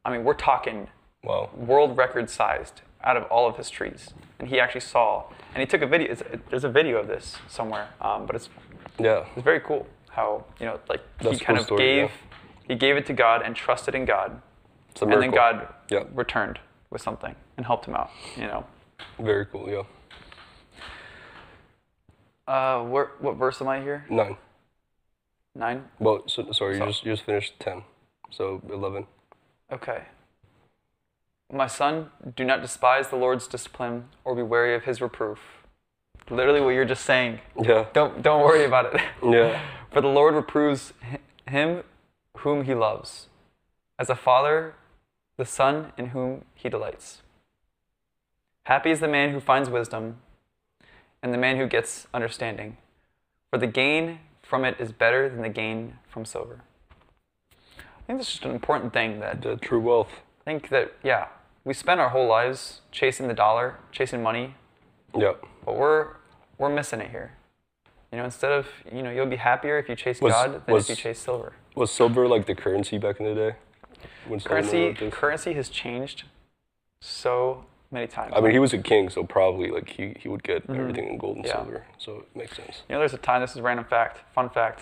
I mean, we're talking Wow. world record sized out of all of his trees. And he actually saw, and he took a video. There's a video of this somewhere, but it's very cool how, like That's he kind a cool of story, he gave it to God and trusted in God, It's a and then miracle. God returned with something and helped him out. Very cool. Yeah. What verse am I here? 9. 9. Well, sorry, you just finished 10, so 11. Okay. My son, do not despise the Lord's discipline or be wary of his reproof. Literally what you're just saying. Yeah. Don't worry about it. Yeah. For the Lord reproves him whom he loves, as a father the son in whom he delights. Happy is the man who finds wisdom, and the man who gets understanding, for the gain from it is better than the gain from silver. I think this is just an important thing that The true wealth. I think that, we spend our whole lives chasing the dollar, chasing money, Yeah. but we're missing it here. Instead of, you'll be happier if you chase Was- God than was- if you chase silver. Was silver like the currency back in the day? When Solomon wrote this? Currency has changed so many times. I mean, he was a king, so probably like he would get everything in gold and Yeah. silver, so it makes sense. There's a time, this is a random fact, fun fact,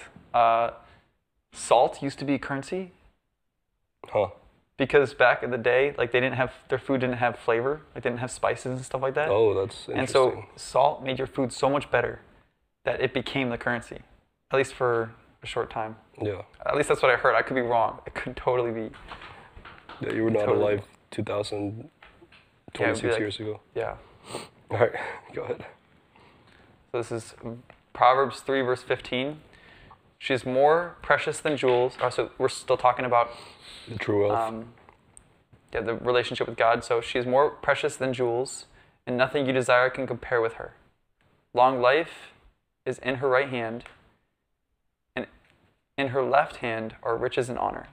salt used to be currency Huh. because back in the day, like their food didn't have flavor, like they didn't have spices and stuff like that. Oh, that's interesting. And so salt made your food so much better that it became the currency, at least for a short time. Yeah. At least that's what I heard. I could be wrong. It could totally be. Yeah, you were not Totally. alive 2026 Yeah, it would be like- years ago. Yeah. All right, go ahead. So this is Proverbs 3, verse 15. She is more precious than jewels. So we're still talking about The true wealth. the relationship with God. So she is more precious than jewels, and nothing you desire can compare with her. Long life is in her right hand, and in her left hand are riches and honor.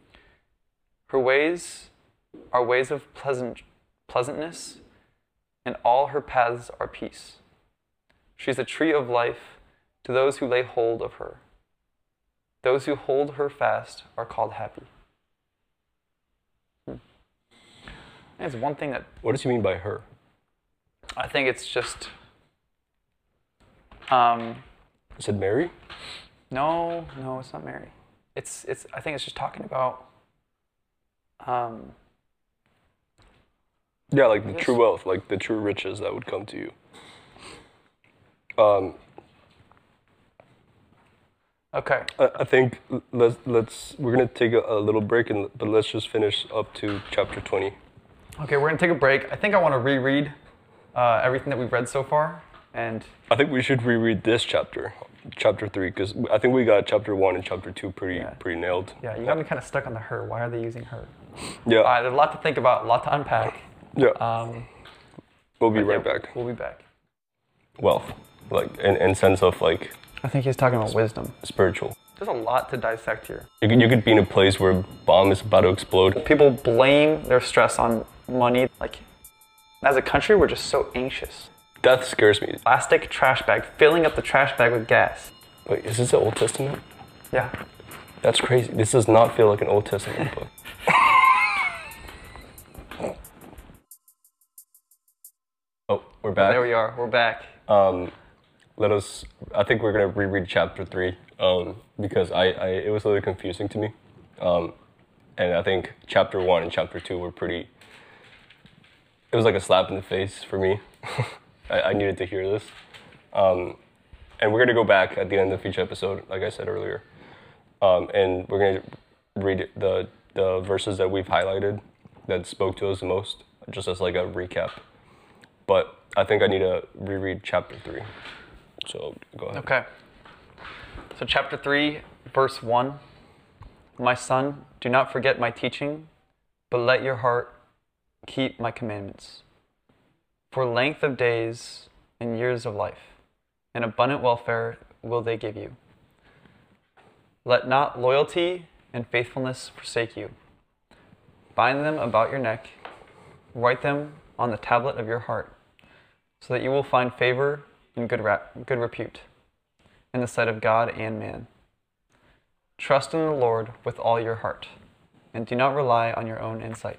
Her ways are ways of pleasantness, and all her paths are peace. She is a tree of life to those who lay hold of her. Those who hold her fast are called happy. It's one thing that What does he mean by her? I think it's just Is it Mary? no, it's not Mary. It's I think it's just talking about Yeah, like the Yes. true wealth, like the true riches that would come to you. okay. I think we're gonna take a little break, but let's just finish up to chapter 20. Okay, we're gonna take a break. I think I want to reread everything that we've read so far, and I think we should reread this chapter 3, because I think we got chapter 1 and chapter 2 pretty nailed. yeah, you got me kind of stuck on the her. Why are they using her? Yeah. There's a lot to think about, a lot to unpack. Yeah. We'll be right Yeah, back. We'll be back. Wealth, like in sense of like I think he's talking about wisdom. spiritual. There's a lot to dissect here. You could be in a place where a bomb is about to explode. People blame their stress on money. Like, as a country, we're just so anxious. That scares me. Plastic trash bag, filling up the trash bag with gas. Wait, is this the Old Testament? Yeah. That's crazy. This does not feel like an Old Testament book. Oh, we're back. There we are. We're back. I think we're gonna reread chapter 3 because it was a little confusing to me, and I think chapter 1 and chapter 2 were pretty. It was like a slap in the face for me. I needed to hear this, and we're gonna go back at the end of each episode, like I said earlier, and we're gonna read the verses that we've highlighted that spoke to us the most, just as like a recap. But I think I need to reread chapter 3. So go ahead. Okay. So, chapter 3, verse 1. My son, do not forget my teaching, but let your heart keep my commandments. For length of days and years of life, and abundant welfare will they give you. Let not loyalty and faithfulness forsake you. Bind them about your neck, write them on the tablet of your heart, so that you will find favor and good repute in the sight of God and man. Trust in the Lord with all your heart, and do not rely on your own insight.